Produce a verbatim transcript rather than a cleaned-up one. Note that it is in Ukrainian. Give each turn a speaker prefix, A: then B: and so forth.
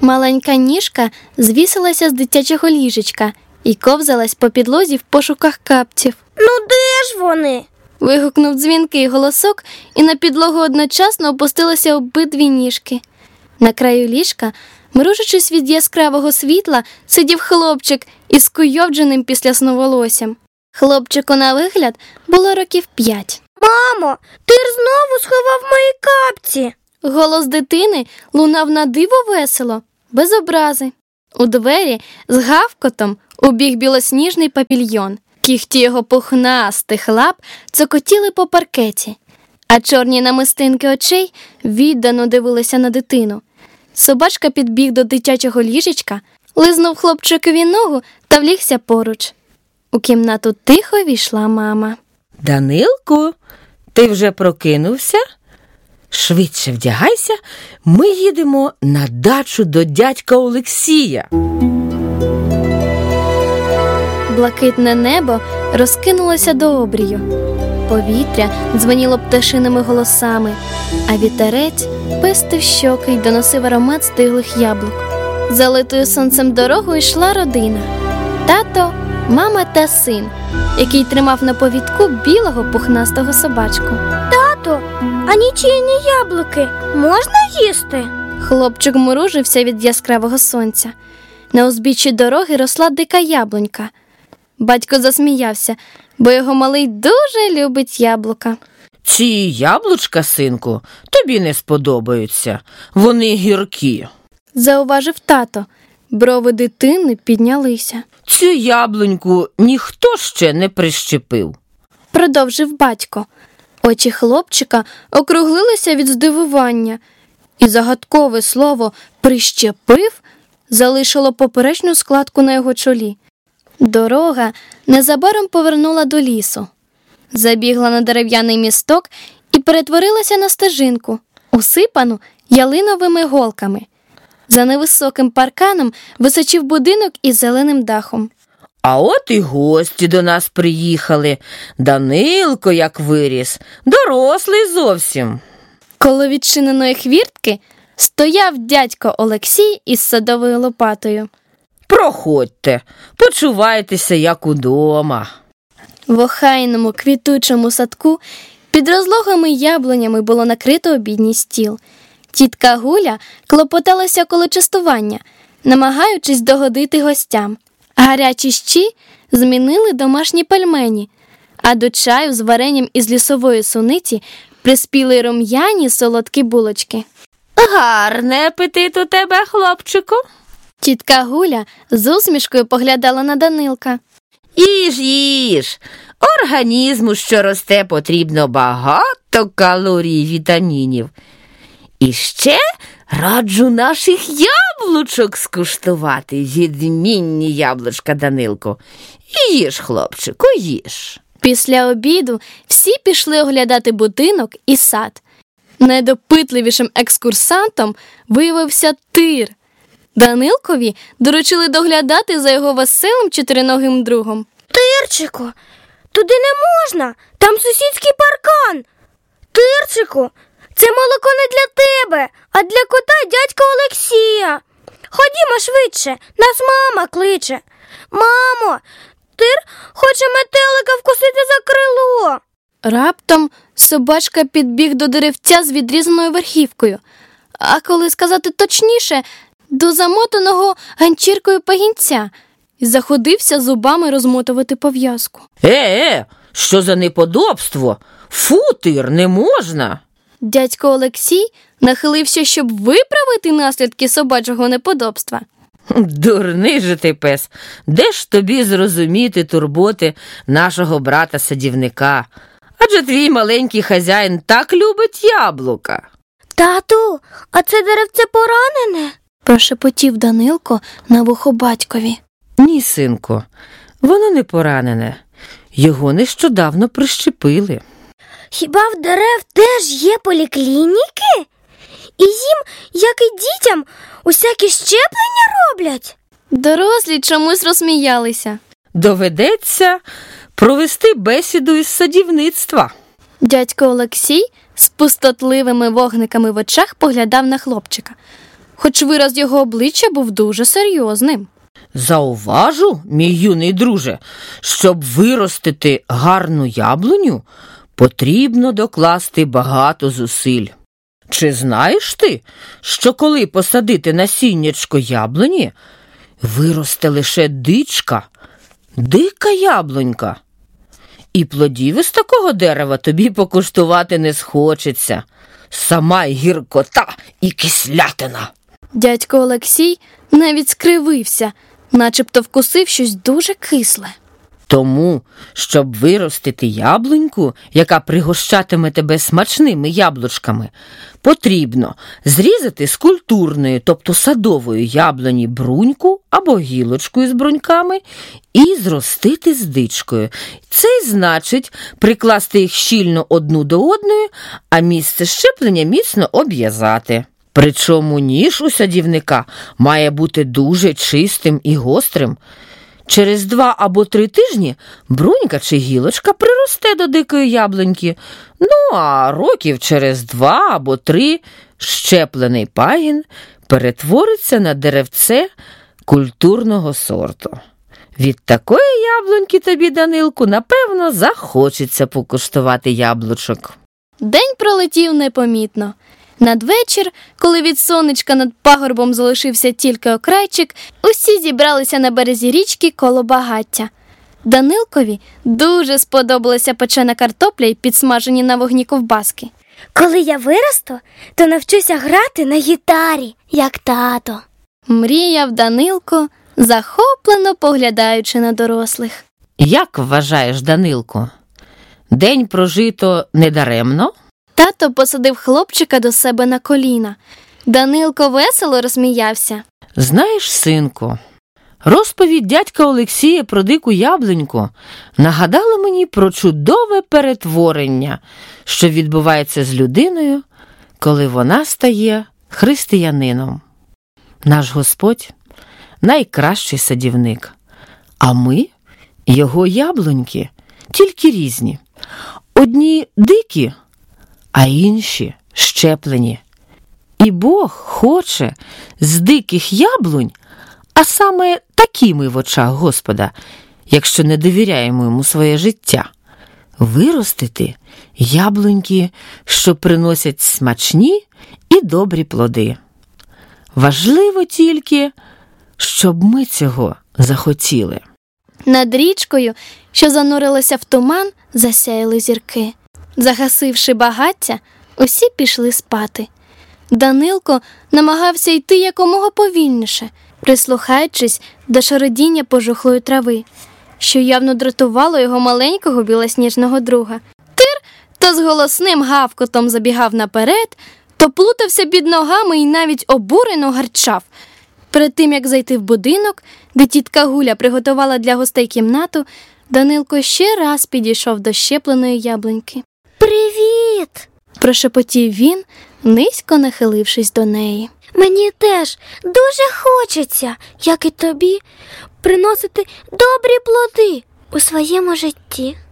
A: Маленька ніжка звісилася з дитячого ліжечка і ковзалась по підлозі в пошуках капців.
B: «Ну де ж вони?»
A: – вигукнув дзвінкий голосок, і на підлогу одночасно опустилися обидві ніжки. На краю ліжка, мружачись від яскравого світла, сидів хлопчик із скуйовдженим після сну волоссям. Хлопчику на вигляд було років п'ять.
B: «Мамо, ти ж знову сховав мої капці!»
A: Голос дитини лунав на диво весело, без образи. У двері з гавкотом убіг білосніжний папільйон. Кігті його пухнастих лап цокотіли по паркеті, а чорні намистинки очей віддано дивилися на дитину. Собачка підбіг до дитячого ліжечка, лизнув хлопчикові ногу та влігся поруч. У кімнату тихо війшла мама.
C: «Данилку, ти вже прокинувся? Швидше вдягайся, ми їдемо на дачу до дядька Олексія».
A: Блакитне небо розкинулося до обрію. Повітря дзвоніло пташиними голосами, а вітерець пестив щоки й доносив аромат стиглих яблук. Залитою сонцем дорогою йшла родина. Тато, мама та син, який тримав на повідку білого пухнастого собачку.
B: «Тато, а нічийні яблуки можна їсти?»
A: Хлопчик моружився від яскравого сонця. На узбіччі дороги росла дика яблунька. Батько засміявся, бо його малий дуже любить яблука.
C: «Ці яблучка, синку, тобі не сподобаються. Вони гіркі»,
A: – зауважив тато. Брови дитини піднялися.
C: «Цю яблуньку ніхто ще не прищепив»,
A: – продовжив батько. Очі хлопчика округлилися від здивування, і загадкове слово «прищепив» залишило поперечну складку на його чолі. Дорога незабаром повернула до лісу, забігла на дерев'яний місток і перетворилася на стежинку, усипану ялиновими голками. За невисоким парканом височив будинок із зеленим дахом.
C: «А от і гості до нас приїхали. Данилко, як виріс, дорослий зовсім».
A: Коло відчиненої хвіртки стояв дядько Олексій із садовою лопатою.
C: «Проходьте, почувайтеся, як удома».
A: В охайному квітучому садку під розлогими яблунями було накрито обідній стіл. Тітка Гуля клопоталася коло частування, намагаючись догодити гостям. Гарячі щі змінили домашні пельмені, а до чаю з варенням із лісової суниці приспіли рум'яні солодкі булочки.
C: «Гарний апетит у тебе, хлопчику».
A: Тітка Гуля з усмішкою поглядала на Данилка.
C: «Їж, їж. Організму, що росте, потрібно багато калорій і вітамінів. І ще раджу наших яблучок скуштувати, відмінні яблучка, Данилко. Їж, хлопчику, їж».
A: Після обіду всі пішли оглядати будинок і сад. Найдопитливішим екскурсантом виявився Тир. Данилкові доручили доглядати за його веселим чотириногим другом.
B: «Тирчику, туди не можна, там сусідський паркан. Тирчику, це молоко не для тебе, а для кота дядька Олексія. Ходімо швидше, нас мама кличе. Мамо, Тир хоче метелика вкусити за крило».
A: Раптом собачка підбіг до деревця з відрізаною верхівкою, а коли сказати точніше, до замотаного ганчіркою пагінця, і заходився зубами розмотувати пов'язку.
C: «Е-е, що за неподобство? Фу, Тир, не можна!»
A: Дядько Олексій нахилився, щоб виправити наслідки собачого неподобства.
C: «Дурний же ти, пес, де ж тобі зрозуміти турботи нашого брата-садівника? Адже твій маленький хазяїн так любить яблука».
B: «Тату, а це деревце поранене?»
A: – прошепотів Данилко на вухо батькові.
C: «Ні, синко, воно не поранене. Його нещодавно прищепили».
B: «Хіба в дерев теж є поліклініки? І їм, як і дітям, усякі щеплення роблять?»
A: Дорослі чомусь розсміялися.
C: «Доведеться провести бесіду із садівництва».
A: Дядько Олексій з пустотливими вогниками в очах поглядав на хлопчика. хоч вираз його обличчя був дуже серйозним.
C: Зауважу, мій юний друже, щоб виростити гарну яблуню, потрібно докласти багато зусиль. Чи знаєш ти, що коли посадити насіннячко яблуні, виросте лише дичка, дика яблунька? І плодів із такого дерева тобі покуштувати не схочеться. Сама й гіркота і кислятина.
A: Дядько Олексій навіть скривився, начебто вкусив щось дуже кисле.
C: Тому, щоб виростити яблуньку, яка пригощатиме тебе смачними яблучками, потрібно зрізати з культурної, тобто садової яблуні бруньку або гілочку із бруньками і зростити з дичкою. Це й значить прикласти їх щільно одну до одної, а місце щеплення міцно обв'язати. Причому ніж у садівника має бути дуже чистим і гострим. Через два або три тижні брунька чи гілочка приросте до дикої яблуньки, ну а років через два або три щеплений пагін перетвориться на деревце культурного сорту. Від такої яблуньки тобі, Данилку, напевно, захочеться покуштувати яблучок.
A: День пролетів непомітно. Надвечір, коли від сонечка над пагорбом залишився тільки окрайчик, усі зібралися на березі річки коло багаття. Данилкові дуже сподобалася печена картопля і підсмажені на вогні ковбаски.
B: Коли я виросту, то навчуся грати на гітарі, як тато.
A: Мріяв Данилко, захоплено поглядаючи на дорослих.
C: Як вважаєш, Данилко, день прожито недаремно?
A: Тато посадив хлопчика до себе на коліна. Данилко весело розсміявся.
C: Знаєш, синку, розповідь дядька Олексія про дику яблуньку нагадала мені про чудове перетворення, що відбувається з людиною, коли вона стає християнином. Наш Господь – найкращий садівник, а ми – його яблуньки, тільки різні. Одні дикі, а інші щеплені. І Бог хоче з диких яблунь, а саме такі ми в очах Господа, якщо не довіряємо йому своє життя, виростити яблуньки, що приносять смачні і добрі плоди. Важливо тільки, щоб ми цього захотіли.
A: Над річкою, що занурилася в туман, засяяли зірки. Загасивши багаття, усі пішли спати. Данилко намагався йти якомога повільніше, прислухаючись до шародіння пожухлої трави, що явно дратувало його маленького білосніжного друга. Тир то з голосним гавкотом забігав наперед, то плутався під ногами і навіть обурено гарчав. Перед тим, як зайти в будинок, де тітка Гуля приготувала для гостей кімнату, Данилко ще раз підійшов до щепленої яблуньки.
B: «Привіт!»
A: – прошепотів він, низько нахилившись до неї.
B: «Мені теж дуже хочеться, як і тобі, приносити добрі плоди у своєму житті».